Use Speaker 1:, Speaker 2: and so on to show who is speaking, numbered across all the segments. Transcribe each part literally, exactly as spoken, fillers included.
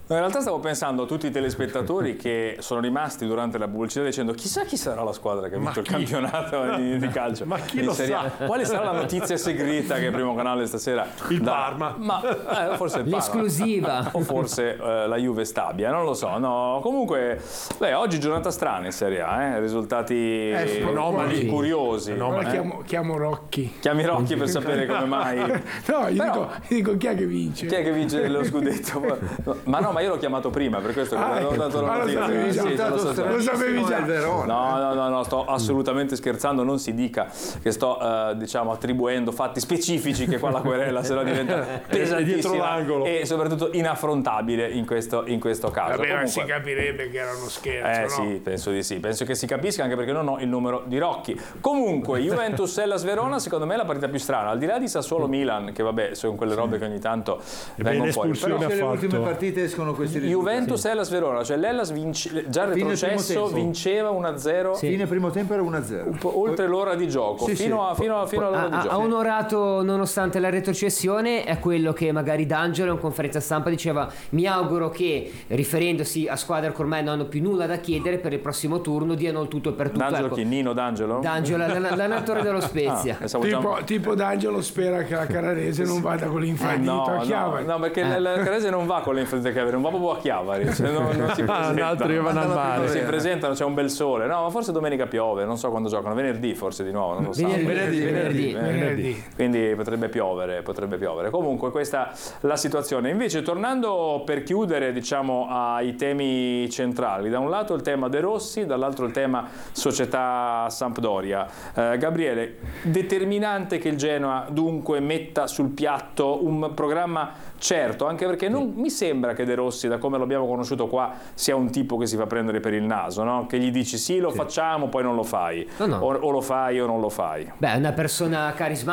Speaker 1: In realtà stavo pensando a tutti i telespettatori che sono rimasti durante la pubblicità dicendo chissà chi sarà la squadra che ha vinto il campionato di, di calcio.
Speaker 2: Ma chi lo sa?
Speaker 1: Quale sarà la notizia segreta che il Primo Canale stasera
Speaker 2: il
Speaker 1: dà?
Speaker 2: Parma.
Speaker 1: Ma eh, forse il Parma.
Speaker 3: L'esclusiva.
Speaker 1: O forse eh, la Juve Stabia, non lo so. No, comunque, beh, oggi giornata strana in Serie A, eh? risultati
Speaker 4: eh,
Speaker 1: anomali, curiosi.
Speaker 4: Allora
Speaker 1: eh?
Speaker 4: chiamo, chiamo Rocchi.
Speaker 1: Chiami Rocchi per sapere come mai.
Speaker 4: No, io
Speaker 1: Però,
Speaker 4: dico, dico chi è che vince?
Speaker 1: Chi è che vince lo scudetto? Ma no, ma io l'ho chiamato prima, per questo che
Speaker 4: ah,
Speaker 1: non ho dato la
Speaker 4: lo sapevi già,
Speaker 1: sì, lo, so,
Speaker 4: lo sapevi già.
Speaker 1: No, no, no, no, sto assolutamente scherzando, non si dica che sto uh, diciamo attribuendo fatti specifici che qua la querela se no diventa pesantissima e soprattutto inaffrontabile in questo, in questo caso.
Speaker 4: Vabbè,
Speaker 1: comunque,
Speaker 4: si capirebbe che era uno scherzo,
Speaker 1: eh
Speaker 4: no?
Speaker 1: sì, penso di sì, penso che si capisca anche perché non ho il numero di Rocchi. Comunque, Juventus Hellas Verona secondo me è la partita più strana, al di là di Sassuolo Milan, che vabbè, sono quelle robe che ogni tanto
Speaker 2: e
Speaker 1: vengono fuori.
Speaker 5: Però se le ultime partite escono questi risultati.
Speaker 1: Juventus Hellas Verona, cioè l'Hellas vince, già il retrocesso vinceva uno a zero.
Speaker 5: Sì. Fine primo tempo era uno a zero.
Speaker 1: Oltre l'ora di gioco, sì, fino, sì. A, fino, a, fino all'ora
Speaker 3: ha,
Speaker 1: di gioco.
Speaker 3: Ha onorato, nonostante la retrocessione, è quello che magari D'Angelo in conferenza stampa diceva: mi auguro che, riferendosi a squadre che ormai non hanno più nulla da chiedere, per il prossimo turno diano il tutto per tutto.
Speaker 1: D'Angelo
Speaker 3: ecco.
Speaker 1: chi? Nino D'Angelo?
Speaker 3: D'Angelo, l'allenatore dello Spezia.
Speaker 1: Ah,
Speaker 4: tipo, già... tipo D'Angelo spera che la Carrarese non vada con l'infradito
Speaker 1: no,
Speaker 4: a Chiavari.
Speaker 1: No, no, perché
Speaker 3: eh.
Speaker 1: la Carrarese non va con l'infradito a Chiavari, non va proprio a Chiavari, cioè non, non si presentano. Non si presentano, c'è un bel sole. No, ma forse domenica piove, non so quando giocano, venerdì forse di nuovo, non lo so.
Speaker 3: Venerdì, venerdì,
Speaker 1: venerdì,
Speaker 3: venerdì.
Speaker 1: venerdì. Quindi potrebbe piovere, potrebbe piovere. Comunque questa è la situazione. Invece tornando per chiudere, diciamo, ai temi centrali, da un lato il tema De Rossi, dall'altro il tema società Sampdoria. Eh, Gabriele, determinante che il Genoa dunque metta sul piatto un programma certo, anche perché non mi sembra che De Rossi, da come l'abbiamo conosciuto qua, sia un tipo che si fa prendere per il naso, no? Che gli dici sì, lo sì. facciamo, poi non lo fai,
Speaker 3: no, no.
Speaker 1: O, o lo fai o non lo fai.
Speaker 3: Beh, è una persona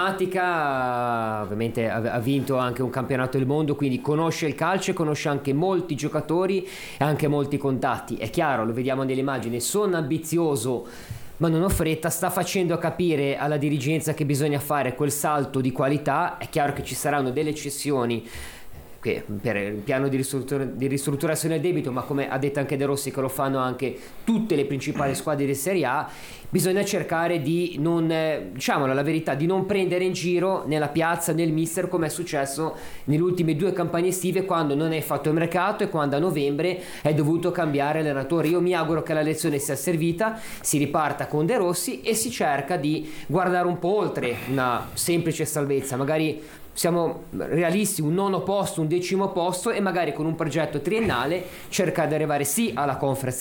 Speaker 3: carismatica, ovviamente ha vinto anche un campionato del mondo, quindi conosce il calcio e conosce anche molti giocatori e anche molti contatti. È chiaro, lo vediamo nelle immagini, sono ambizioso ma non ho fretta, sta facendo capire alla dirigenza che bisogna fare quel salto di qualità. È chiaro che ci saranno delle cessioni che per il piano di, ristruttura, di ristrutturazione del debito, ma come ha detto anche De Rossi che lo fanno anche tutte le principali squadre di Serie A, bisogna cercare di non, diciamola la verità, di non prendere in giro nella piazza, nel mister, come è successo nelle ultime due campagne estive, quando non hai fatto il mercato e quando a novembre hai dovuto cambiare allenatore. Io mi auguro che la lezione sia servita, si riparta con De Rossi e si cerca di guardare un po' oltre una semplice salvezza, magari siamo realisti, un nono posto, un decimo posto, e magari con un progetto triennale cercare di arrivare sì alla Conference